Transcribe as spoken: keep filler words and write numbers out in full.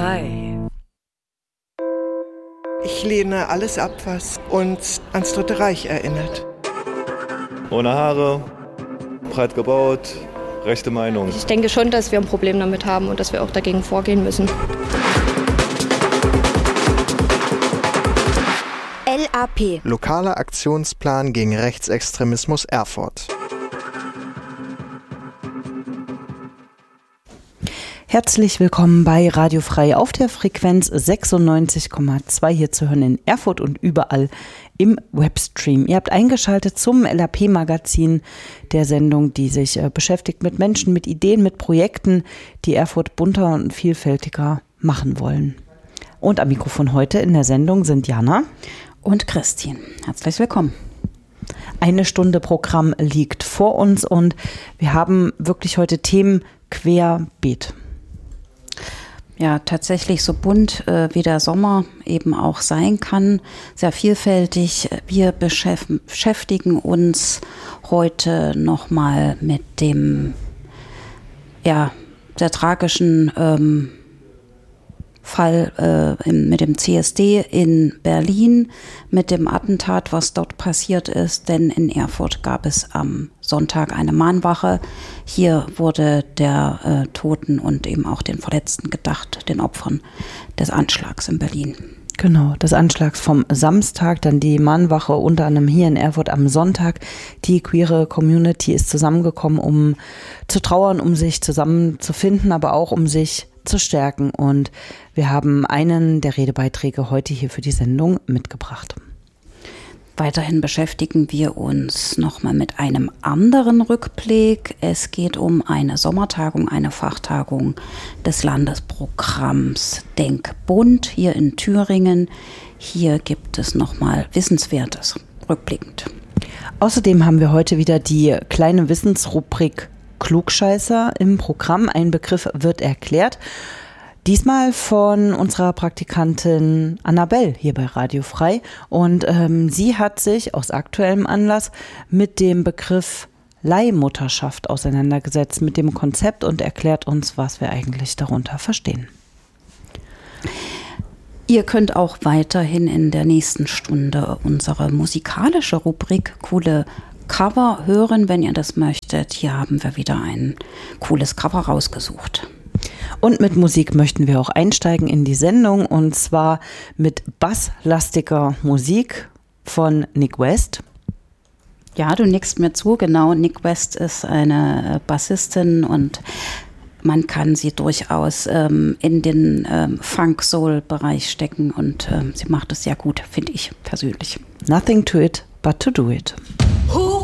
Hi. Ich lehne alles ab, was uns ans Dritte Reich erinnert. Ohne Haare, breit gebaut, rechte Meinung. Ich denke schon, dass wir ein Problem damit haben und dass wir auch dagegen vorgehen müssen. L A P. Lokaler Aktionsplan gegen Rechtsextremismus Erfurt. Herzlich willkommen bei Radio Frei auf der Frequenz sechsundneunzig Komma zwei hier zu hören in Erfurt und überall im Webstream. Ihr habt eingeschaltet zum L A P-Magazin, der Sendung, die sich äh, beschäftigt mit Menschen, mit Ideen, mit Projekten, die Erfurt bunter und vielfältiger machen wollen. Und am Mikrofon heute in der Sendung sind Jana und Christine. Herzlich willkommen. Eine Stunde Programm liegt vor uns und wir haben wirklich heute Themen querbeet. Ja, tatsächlich so bunt äh, wie der Sommer eben auch sein kann, sehr vielfältig. Wir beschäf- beschäftigen uns heute nochmal mit dem, ja, sehr tragischen ähm, Fall äh, im, mit dem C S D in Berlin, mit dem Attentat, was dort passiert ist, denn in Erfurt gab es am Sonntag eine Mahnwache. Hier wurde der äh, Toten und eben auch den Verletzten gedacht, den Opfern des Anschlags in Berlin. Genau, des Anschlags vom Samstag, dann die Mahnwache unter anderem hier in Erfurt am Sonntag. Die queere Community ist zusammengekommen, um zu trauern, um sich zusammenzufinden, aber auch um sich zu stärken. Und wir haben einen der Redebeiträge heute hier für die Sendung mitgebracht. Weiterhin beschäftigen wir uns nochmal mit einem anderen Rückblick. Es geht um eine Sommertagung, eine Fachtagung des Landesprogramms Denkbund hier in Thüringen. Hier gibt es nochmal Wissenswertes rückblickend. Außerdem haben wir heute wieder die kleine Wissensrubrik Klugscheißer im Programm. Ein Begriff wird erklärt. Diesmal von unserer Praktikantin Annabelle hier bei Radio Frei. Und ähm, sie hat sich aus aktuellem Anlass mit dem Begriff Leihmutterschaft auseinandergesetzt, mit dem Konzept und erklärt uns, was wir eigentlich darunter verstehen. Ihr könnt auch weiterhin in der nächsten Stunde unsere musikalische Rubrik Coole Cover hören, wenn ihr das möchtet. Hier haben wir wieder ein cooles Cover rausgesucht. Und mit Musik möchten wir auch einsteigen in die Sendung und zwar mit basslastiger Musik von Nick West. Ja, du nickst mir zu, genau. Nick West ist eine Bassistin und man kann sie durchaus ähm, in den ähm, Funk-Soul-Bereich stecken und ähm, sie macht es sehr gut, finde ich persönlich. Nothing to it but to do it.